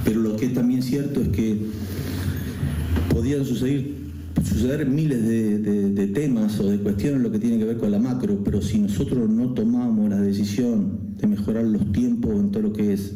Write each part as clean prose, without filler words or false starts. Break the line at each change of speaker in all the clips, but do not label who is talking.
Pero lo que es también cierto es que podían suceder miles de temas o de cuestiones lo que tiene que ver con la macro, pero si nosotros no tomamos la decisión de mejorar los tiempos en todo lo que es,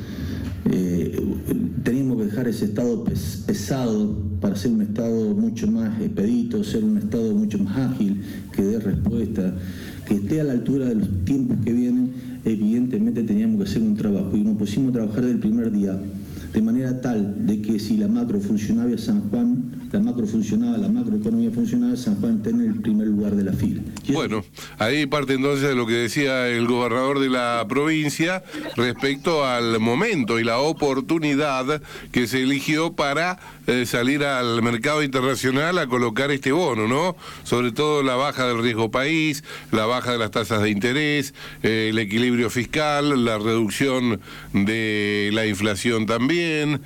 teníamos que dejar ese estado pesado para ser un estado mucho más expedito, ser un estado mucho más ágil, que dé respuesta, que esté a la altura de los tiempos que vienen. Evidentemente teníamos que hacer un trabajo y nos pusimos a trabajar del primer día, de manera tal de que si la macro funcionaba, San Juan, la macroeconomía funcionaba, San Juan está en el primer lugar de la fila.
Bueno, ahí parte entonces de lo que decía el gobernador de la provincia respecto al momento y la oportunidad que se eligió para salir al mercado internacional a colocar este bono, ¿no? Sobre todo la baja del riesgo país, la baja de las tasas de interés, el equilibrio fiscal, la reducción de la inflación también,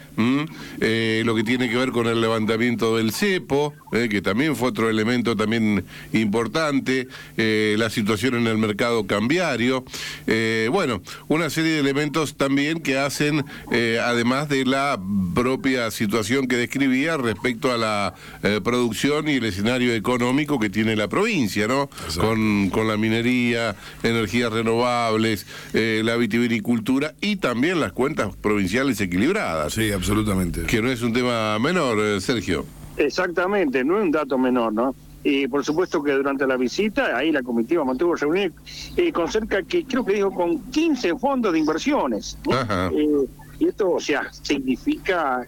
lo que tiene que ver con el levantamiento del cepo, que también fue otro elemento también importante, la situación en el mercado cambiario, bueno, una serie de elementos también que hacen, además de la propia situación que describía respecto a la producción y el escenario económico que tiene la provincia, ¿no? Con la minería, energías renovables, la vitivinicultura y también las cuentas provinciales equilibradas.
Sí, absolutamente.
Que no es un tema menor, Sergio.
Exactamente, no es un dato menor, ¿no? Y por supuesto que durante la visita, ahí la comitiva mantuvo reuniones con cerca, creo que dijo, con 15 fondos de inversiones. Y esto, o sea, significa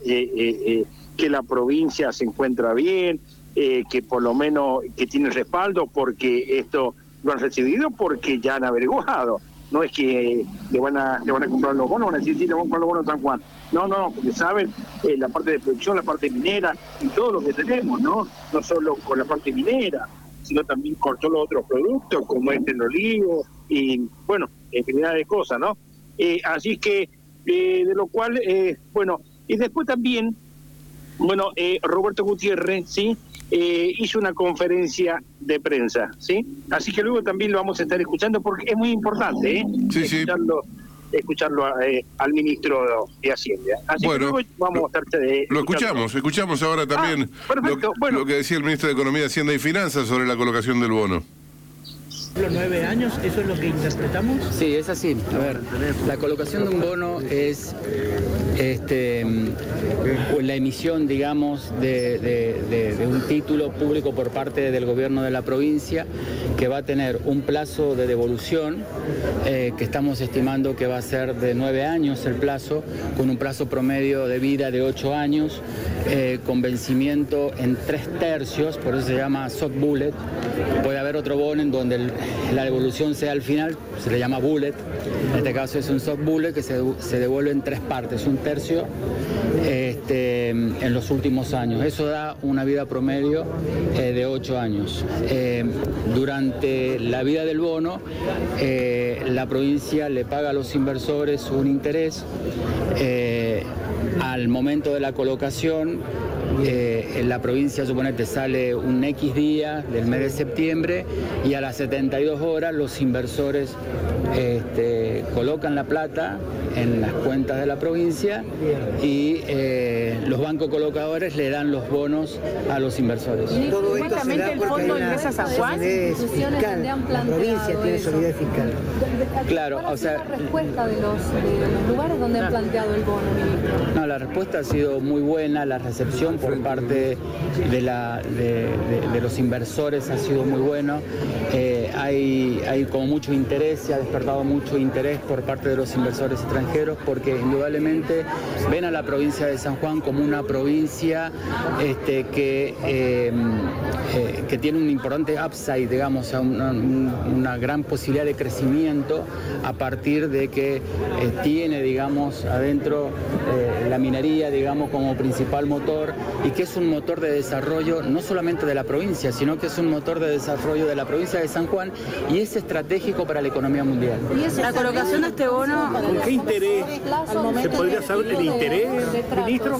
que la provincia se encuentra bien, que por lo menos que tiene respaldo, porque esto lo han recibido, porque ya han averiguado. No es que le van a comprar los bonos, van a decir, sí, le van a comprar los bonos de San Juan. No, porque saben la parte de producción, la parte minera y todo lo que tenemos, ¿no? No solo con la parte minera, sino también con todos los otros productos, como el olivo y, bueno, infinidad de cosas, ¿no? Así que, de lo cual, bueno, y después también, bueno, Roberto Gutiérrez, ¿sí? Hizo una conferencia de prensa, ¿sí? Así que luego también lo vamos a estar escuchando porque es muy importante, escucharlo al ministro de Hacienda. Así que luego vamos a estar...
escuchamos ahora también lo que decía el ministro de Economía, Hacienda y Finanzas sobre la colocación del bono.
Los 9 años, ¿eso es lo que interpretamos?
Sí, es así. A ver, la colocación de un bono es la emisión, digamos, de un título público por parte del gobierno de la provincia que va a tener un plazo de devolución que estamos estimando que va a ser de 9 años el plazo, con un plazo promedio de vida de 8 años, con vencimiento en 3/3, por eso se llama soft bullet. Puede haber otro bono en donde la devolución sea al final, se le llama bullet. En este caso es un soft bullet que se devuelve en 3 partes, 1/3 en los últimos años. Eso da una vida promedio de 8 años. Durante la vida del bono, la provincia le paga a los inversores un interés. Al momento de la colocación, en la provincia, suponete, sale un X día del mes de septiembre y a las 72 horas los inversores colocan la plata en las cuentas de la provincia y los bancos colocadores le dan los bonos a los inversores.
Todo esto se da porque hay una solidez fiscal, la provincia tiene solidez fiscal.
Claro,
o sea, la respuesta de los lugares donde han planteado el bono, ministro.
No, la respuesta ha sido muy buena, la recepción por parte de los inversores ha sido muy bueno. Hay como mucho interés, se ha despertado mucho interés por parte de los inversores extranjeros porque indudablemente ven a la provincia de San Juan como una provincia que tiene un importante upside, digamos, una gran posibilidad de crecimiento a partir de que tiene, digamos, adentro la minería, digamos, como principal motor y que es un motor de desarrollo no solamente de la provincia, sino que es un motor de desarrollo de la provincia de San Juan y es estratégico para la economía mundial.
La colocación de este bono,
¿con qué interés? ¿Se podría saber el interés, ministro?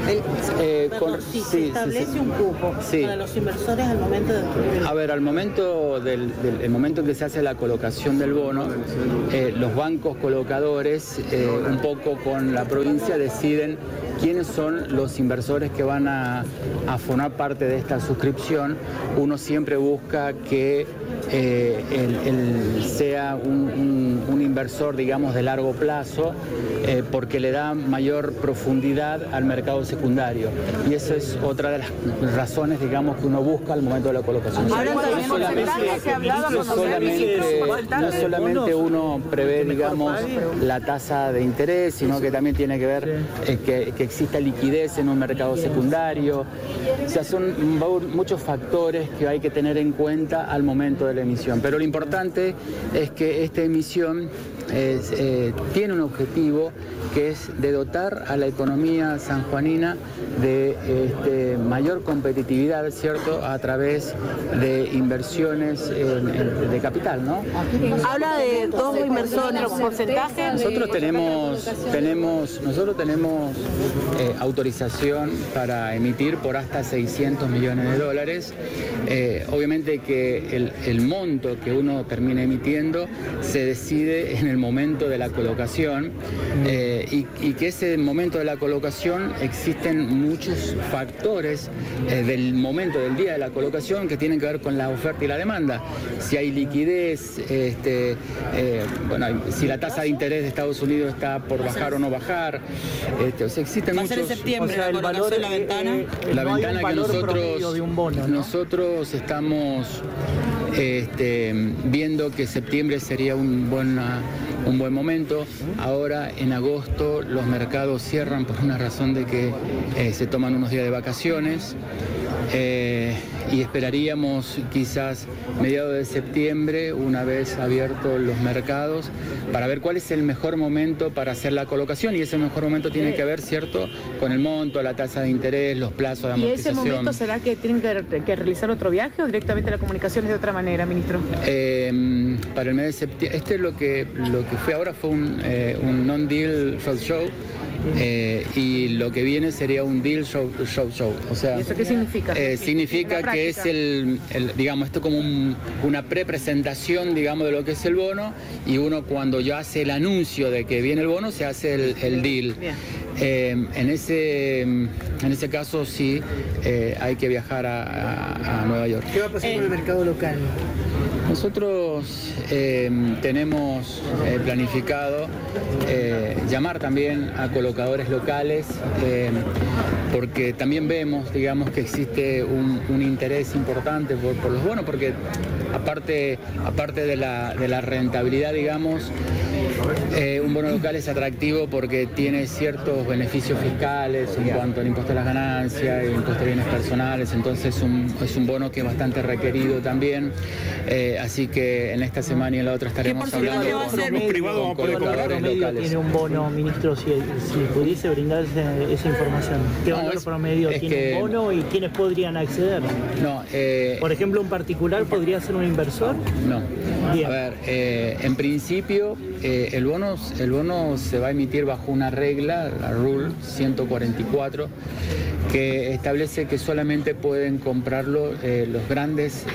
Se establece un cupo para los inversores al momento de...
A ver, al momento el momento en que se hace la colocación del bono, los bancos colocadores, un poco con la provincia, deciden quiénes son los inversores que van a formar parte de esta suscripción. Uno siempre busca que él sea un inversor, digamos, de largo plazo, porque le da mayor profundidad al mercado secundario. Y eso es otra de las razones, digamos, que uno busca al momento de la colocación. No solamente uno prevé, digamos, la tasa de interés, sino que también tiene que ver que exista liquidez en un mercado secundario. O sea, son muchos factores que hay que tener en cuenta al momento de la emisión. Pero lo importante es que esta emisión tiene un objetivo, que es de dotar a la economía sanjuanina de mayor competitividad, ¿cierto?, a través de inversiones de capital, ¿no?
Habla de dos inversores, porcentaje.
Nosotros tenemos autorización para emitir por hasta 600 millones de dólares. Obviamente que el monto que uno termina emitiendo se decide en el momento de la colocación y que ese momento de la colocación existen muchos factores del momento del día de la colocación que tienen que ver con la oferta y la demanda. Si hay liquidez, si la tasa de interés de Estados Unidos está por bajar o no bajar, o sea, existen muchos.
Va a ser en septiembre, o sea, el valor de la ventana.
La ventana que nosotros estamos viendo que septiembre sería un buen momento. Ahora en agosto los mercados cierran por una razón de que se toman unos días de vacaciones. Y esperaríamos quizás mediados de septiembre, una vez abiertos los mercados, para ver cuál es el mejor momento para hacer la colocación, y ese mejor momento tiene que ver, ¿cierto?, con el monto, la tasa de interés, los plazos de amortización.
¿Y ese momento será que tienen que realizar otro viaje o directamente la comunicación es de otra manera, ministro?
Para el mes de septiembre, lo que fue ahora fue un non-deal roadshow. Y lo que viene sería un deal show. O sea,
¿y eso qué significa?
Significa que es digamos, esto como una prepresentación, digamos, de lo que es el bono, y uno cuando ya hace el anuncio de que viene el bono, se hace el deal. En ese caso sí hay que viajar a Nueva York.
¿Qué va a pasar con el mercado local?
Nosotros tenemos planificado llamar también a colocadores locales, porque también vemos, digamos, que existe un interés importante por los bonos, porque aparte de la rentabilidad, digamos, un bono local es atractivo porque tiene ciertos beneficios fiscales en cuanto al impuesto a las ganancias, el impuesto a bienes personales, entonces es un bono que es bastante requerido también, así que en esta semana y en la otra estaremos hablando con colocadores locales.
¿Tiene un bono, ministro, si pudiese brindar esa información? ¿Qué valor promedio tiene un bono y quiénes podrían acceder? Por ejemplo, un particular podría ser un inversor.
No. Bien. A ver, en principio el bono se va a emitir bajo una regla, la Rule 144, que establece que solamente pueden comprarlo los grandes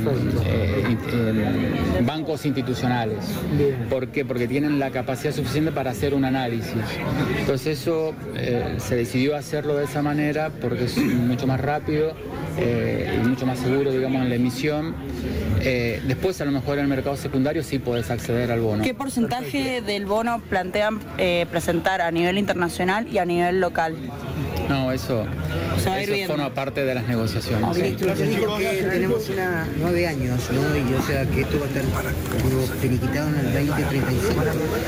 bancos institucionales. ¿Por qué? Porque tienen la capacidad suficiente para hacer un análisis. Entonces eso se decidió hacerlo de esa manera porque es mucho más rápido y mucho más seguro, digamos, en la emisión. Después, a lo mejor en el mercado secundario sí podés acceder al bono.
¿Qué porcentaje del bono plantean presentar a nivel internacional y a nivel local?
No, eso forma parte de las negociaciones.
Ministro, se dijo que tenemos 9 años, ¿no? Y o sea que esto va a estar finiquitado en el 2035.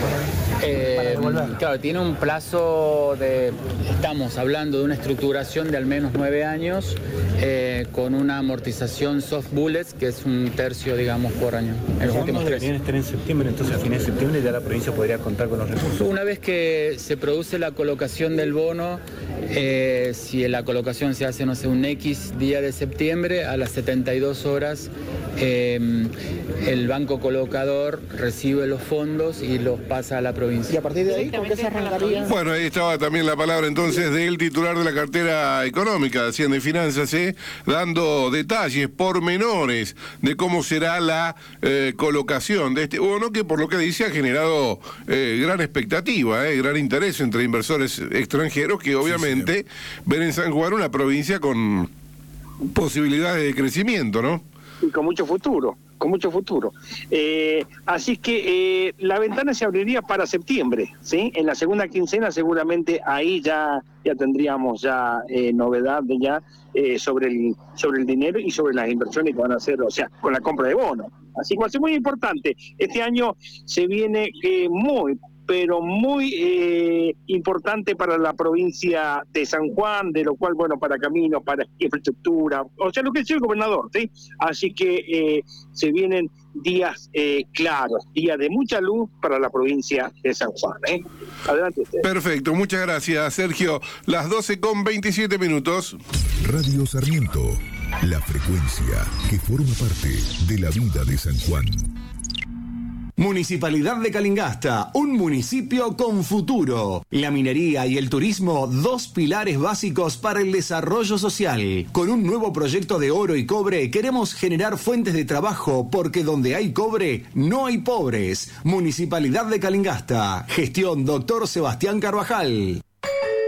Claro, tiene un plazo estamos hablando de una estructuración de al menos 9 años, con una amortización soft bullets, que es un tercio, digamos, por año. En los últimos 3.
Deberían estar en septiembre, entonces a fines de septiembre ya la provincia podría contar con los recursos.
Una vez que se produce la colocación del bono, Si la colocación se hace, no sé, un X día de septiembre, a las 72 horas el banco colocador recibe los fondos y los pasa a la provincia.
¿Y a partir de ahí con qué se arrancaría?
Bueno, ahí estaba también la palabra entonces del titular de la cartera económica de Hacienda y Finanzas, dando detalles, pormenores de cómo será la colocación de este bono, que por lo que dice ha generado gran expectativa, gran interés entre inversores extranjeros que obviamente ven en San Juan una provincia con posibilidades de crecimiento, ¿no?
Y con mucho futuro, así que la ventana se abriría para septiembre, ¿sí? En la segunda quincena seguramente ahí ya tendríamos novedad sobre el dinero y sobre las inversiones que van a hacer, o sea, con la compra de bonos. Así que va a ser muy importante. Este año se viene muy importante para la provincia de San Juan, de lo cual, bueno, para caminos, para infraestructura, o sea, lo que decía el gobernador, ¿sí? Así que se vienen días claros, días de mucha luz para la provincia de San Juan. Adelante usted.
Perfecto, muchas gracias, Sergio. Las 12:27.
Radio Sarmiento, la frecuencia que forma parte de la vida de San Juan.
Municipalidad de Calingasta, un municipio con futuro. La minería y el turismo, dos pilares básicos para el desarrollo social. Con un nuevo proyecto de oro y cobre, queremos generar fuentes de trabajo, porque donde hay cobre, no hay pobres. Municipalidad de Calingasta. Gestión Dr. Sebastián Carvajal.